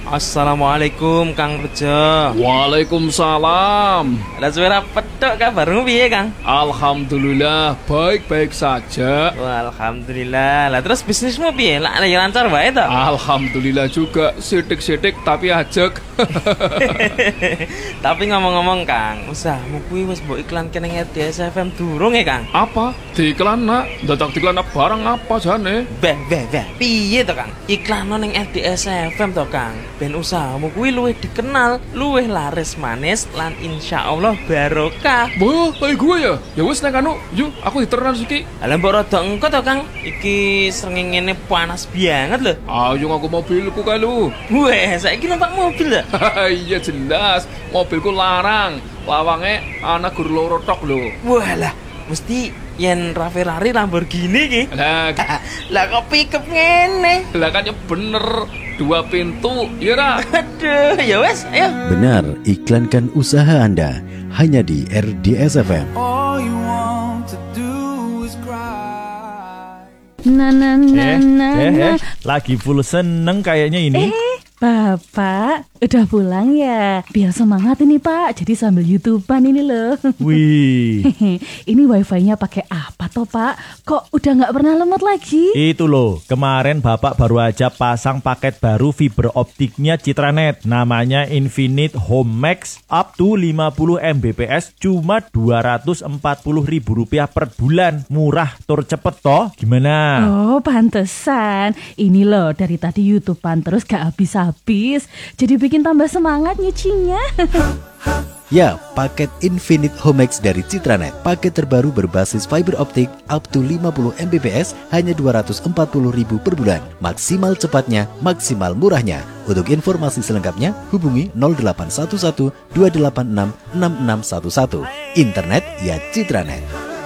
Assalamualaikum Kang Rejo. Waalaikumsalam. Lah suara petok kabarmu piye Kang? Alhamdulillah baik-baik saja. Wah, alhamdulillah. Lah terus bisnismu piye? Lah ya lancar wae to? Alhamdulillah juga sidik-sidik tapi ajek. Tapi ngomong-ngomong Kang, usahamu kuwi wis mbok iklan kene RDS FM durung ya Kang? Apa? Diiklan nak? Dadak diiklan barang apa jane? Beh. Piye to Kang? Iklan ning RDS FM to Kang. Ben usahamu kuwi luwih dikenal, luwih laris manis lan insyaallah barokah. Wah, kayak gue ya? Ya wis nek anu, yuk aku diteran siki. Lah mbok rada engko to Kang. Iki srengenge panas banget lho. Ayo aku mobilku kae lu. Weh, saiki numpak mobil lho. Iya jelas, mobilku larang. Lawange ana gur loro tok lho. Walah, mesti yen Ferrari Lamborghini iki. Lah, Lah kok pickup ngene? lah kan ya bener 2 pintu, ya ra? Aduh, ya wes, ayo. Benar, iklankan usaha Anda hanya di RDS FM. Lagi full seneng kayaknya ini. Bapak, udah pulang ya? Biar semangat ini Pak, jadi sambil YouTubean ini loh. Wih, Ini wifi-nya pakai apa toh Pak? Kok udah nggak pernah lemot lagi? itu loh. Kemarin Bapak baru aja pasang paket baru fiber optiknya Citranet. Namanya Infinite Home Max up to 50 Mbps cuma Rp240.000 per bulan. Murah, tur cepet toh. Gimana? Oh, pantesan. Ini loh, dari tadi YouTubean terus gak habis-habis. Jadi bikin tambah semangat nyucinya. Ya, paket Infinite Homex dari Citranet. Paket terbaru berbasis fiber optik up to 50 Mbps hanya Rp240.000 per bulan. Maksimal cepatnya, maksimal murahnya. Untuk informasi selengkapnya, hubungi 0811 286 6611. Internet ya Citranet.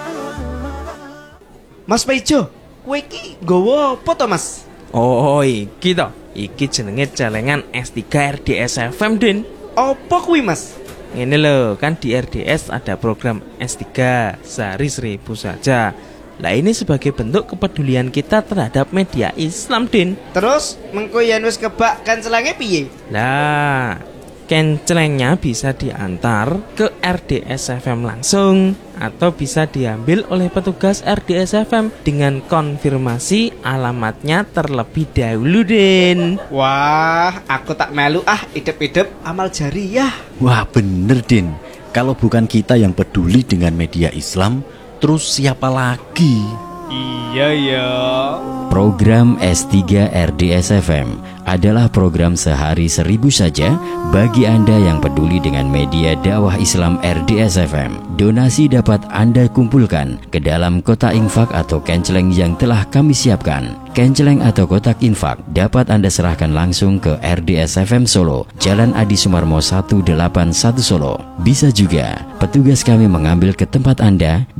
Mas Paijo, kowe iki nggawa apa to, Mas? Oh, iki to. Iki jenenge celengan S3 RDS FM, Din. Apa kuwi, Mas? Ini loh, kan di RDS ada program S3 sehari 1000 saja. Lah ini sebagai bentuk kepedulian kita terhadap media Islam, Din. Terus mengko yen wis kebak kancelenge piye? Lah, kencelengnya bisa diantar ke RDS FM langsung atau bisa diambil oleh petugas RDS FM dengan konfirmasi alamatnya terlebih dahulu, Din. Wah, aku tak melu idep-idep amal jariyah. Wah bener Din, kalau bukan kita yang peduli dengan media Islam, terus siapa lagi? Iya ya. Program S3 RDS FM adalah program sehari 1000 saja bagi Anda yang peduli dengan media dakwah Islam RDS FM. Donasi dapat Anda kumpulkan ke dalam kotak infak atau kenceleng yang telah kami siapkan. Kenceleng atau kotak infak dapat Anda serahkan langsung ke RDS FM Solo, Jalan Adi Sumarmo 181 Solo. Bisa juga petugas kami mengambil ke tempat Anda